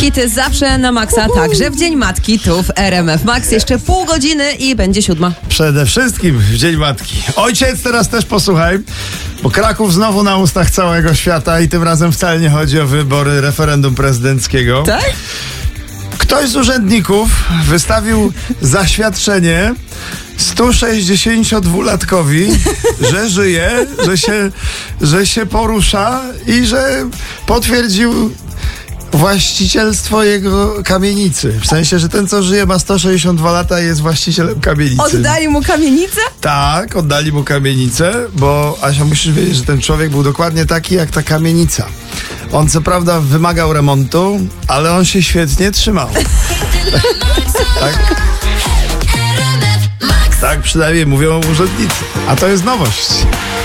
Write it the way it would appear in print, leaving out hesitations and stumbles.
Hity zawsze na maksa, także w Dzień Matki tu w RMF Max. Jeszcze pół godziny i będzie 7. Przede wszystkim w Dzień Matki. Ojciec, teraz też posłuchaj, bo Kraków znowu na ustach całego świata i tym razem wcale nie chodzi o wybory referendum prezydenckiego. Tak? Ktoś z urzędników wystawił zaświadczenie 162-latkowi, że żyje, że się porusza i że potwierdził właścicielstwo jego kamienicy. W sensie, że ten, co żyje, ma 162 lata i jest właścicielem kamienicy. Oddali mu kamienicę? Tak, oddali mu kamienicę, bo Asia, musisz wiedzieć, że ten człowiek był dokładnie taki jak ta kamienica. On co prawda wymagał remontu, ale on się świetnie trzymał. Tak? Tak przynajmniej mówią urzędnicy. A to jest nowość.